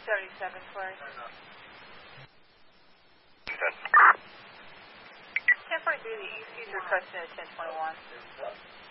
77 for us. 10. 1043, the EC is requesting a 1021.